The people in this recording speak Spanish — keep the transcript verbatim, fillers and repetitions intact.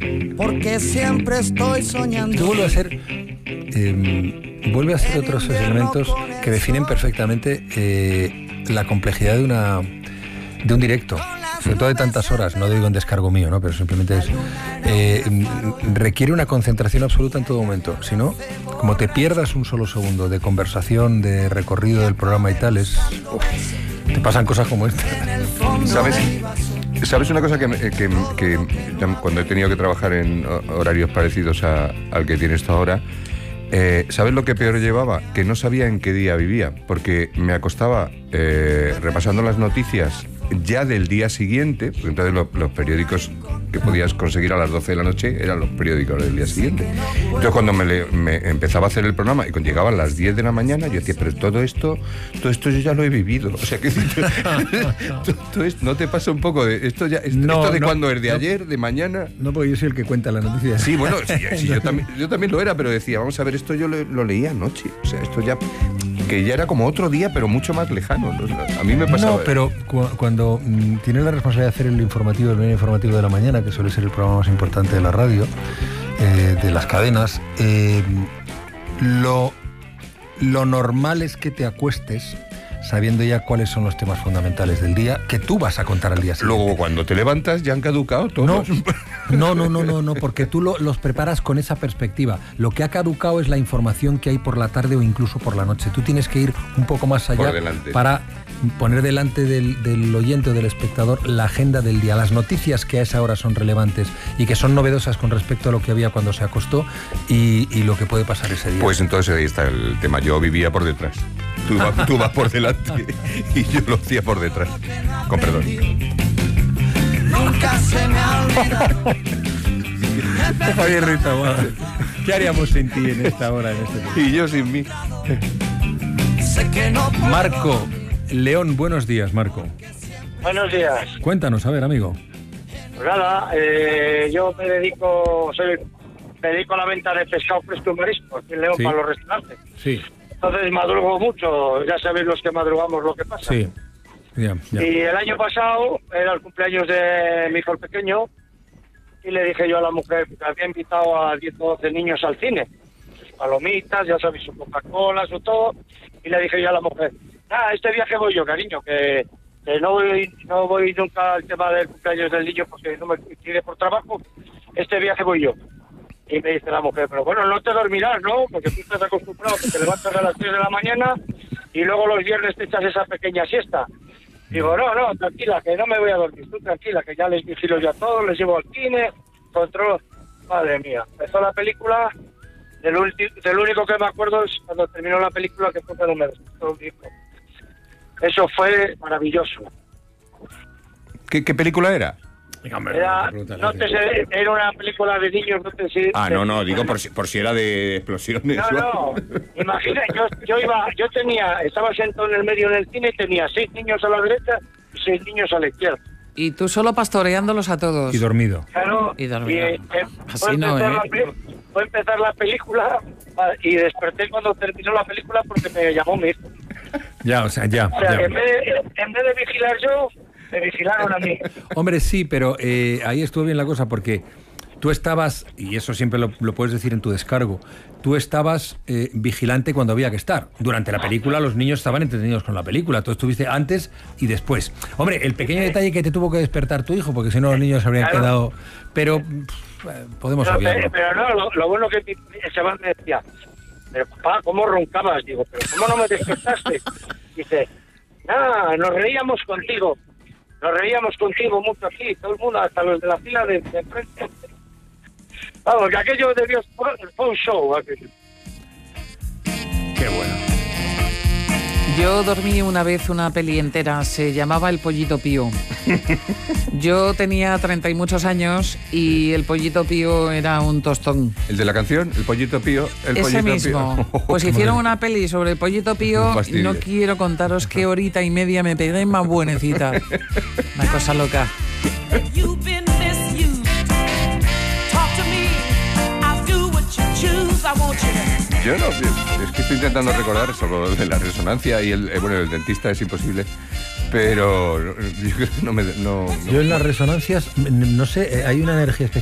porque siempre estoy soñando. Tú vuelve a ser, eh, vuelve a ser otros elementos que definen perfectamente eh, la complejidad de una de un directo, sobre todo de tantas horas. No digo en descargo mío, ¿no? Pero simplemente es eh, requiere una concentración absoluta en todo momento. Si no, como te pierdas un solo segundo de conversación, de recorrido del programa y tal, es uf, te pasan cosas como esta. ¿Sabes? ¿Sabes una cosa que, que, que cuando he tenido que trabajar en horarios parecidos a, al que tienes tú ahora, eh, ¿sabes lo que peor llevaba? Que no sabía en qué día vivía, porque me acostaba eh, repasando las noticias ya del día siguiente, porque entonces los, los periódicos que podías conseguir a las doce de la noche eran los periódicos del día siguiente. Entonces cuando me, le, me empezaba a hacer el programa y cuando llegaban las diez de la mañana, yo decía, pero todo esto, todo esto yo ya lo he vivido. O sea, que todo esto, ¿no te pasa un poco de esto ya? Esto, No, esto de no, cuándo es de no, ayer, de mañana. No, porque yo soy el que cuenta la noticia. Sí, bueno, sí, sí, yo, también, yo también lo era, pero decía, vamos a ver, esto yo lo, lo leía anoche. O sea, esto ya, que ya era como otro día, pero mucho más lejano, ¿no? A mí me pasaba. No, pero cu cuando mm, tienes la responsabilidad de hacer el informativo, el medio informativo de la mañana, que suele ser el programa más importante de la radio, eh, de las cadenas, eh, lo, lo normal es que te acuestes sabiendo ya cuáles son los temas fundamentales del día que tú vas a contar al día siguiente. Luego, cuando te levantas, ya han caducado todos. No, no, no, no, no, porque tú lo, los preparas con esa perspectiva. Lo que ha caducado es la información que hay por la tarde o incluso por la noche. Tú tienes que ir un poco más allá para poner delante del, del oyente o del espectador la agenda del día, las noticias que a esa hora son relevantes y que son novedosas con respecto a lo que había cuando se acostó y, y lo que puede pasar ese día. Pues entonces ahí está el tema. Yo vivía por detrás. Tú vas, tú vas por delante y yo lo hacía por detrás. Con perdón. Nunca se me ha olvidado. Javier Rita, ¿qué haríamos sin ti en esta hora? En este y yo sin mí. Sé que no puedo. Marco León, buenos días, Marco. Buenos días. Cuéntanos, a ver, amigo. Pues nada, eh, yo me dedico, soy, me dedico a la venta de pescado fresco y marisco aquí en León, sí, para los restaurantes. Sí. Entonces madrugo mucho, ya sabéis los que madrugamos lo que pasa. Sí. Ya, ya. Y el año pasado era el cumpleaños de mi hijo el pequeño y le dije yo a la mujer que había invitado a diez o doce niños al cine. Sus palomitas, ya sabéis, su Coca-Cola, su todo. Y le dije yo a la mujer, ah, este viaje voy yo, cariño, que, que no voy no voy nunca al tema del cumpleaños del niño porque no me coincide por trabajo. Este viaje voy yo. Y me dice la mujer, pero bueno, no te dormirás, ¿no? Porque tú estás acostumbrado que te levantas a las tres de la mañana y luego los viernes te echas esa pequeña siesta. Digo, no, no, tranquila, que no me voy a dormir. Tú tranquila, que ya les vigilo yo a todos, les llevo al cine, controlo. Madre mía, empezó la película, del, del único que me acuerdo es cuando terminó la película, que fue cuando me despertó un hijo. Eso fue maravilloso. ¿Qué, qué película era? Era, no te sé, era una película de niños, no te sé. Ah, no, no, digo por si, por si era de explosiones. No, no, imagina, yo, yo iba, yo tenía, estaba sentado en el medio del cine y tenía seis niños a la derecha y seis niños a la izquierda. Y tú solo pastoreándolos a todos. Y dormido. Claro, y dormido. Y, eh, Así no, ¿eh? La, fue empezar la película y desperté cuando terminó la película porque me llamó mi hijo. Ya, o sea, ya. O sea, ya. En, vez de, en vez de vigilar yo, me vigilaron a mí. Hombre, sí, pero eh, ahí estuvo bien la cosa porque tú estabas, y eso siempre lo, lo puedes decir en tu descargo, tú estabas eh, vigilante cuando había que estar. Durante la película los niños estaban entretenidos con la película, tú estuviste antes y después. Hombre, el pequeño detalle que te tuvo que despertar tu hijo, porque si no los niños se habrían claro. quedado... Pero pff, podemos pero, obviarlo. Pero no, lo, lo bueno que el chaval me decía, pero papá, ¿cómo roncabas? Digo, pero ¿cómo no me despertaste? Dice, nada, nos reíamos contigo. Nos reíamos contigo mucho aquí, todo el mundo, hasta los de la fila de, de frente. Vamos, que aquello debió fue un show. Aquello. Qué bueno. Yo dormí una vez una peli entera, se llamaba El Pollito Pío. Yo tenía treinta y muchos años y El Pollito Pío era un tostón. ¿El de la canción? El Pollito Pío. El Ese pollito mismo. Pío. Pues hicieron una peli sobre El Pollito Pío. No quiero contaros qué horita y media me pegué más buenecita. Una cosa loca. Yo no, es que estoy intentando recordar sobre de la resonancia y el, eh, bueno, el dentista es imposible, pero yo creo que no me... No, no, yo en las resonancias, no sé, hay una energía especial.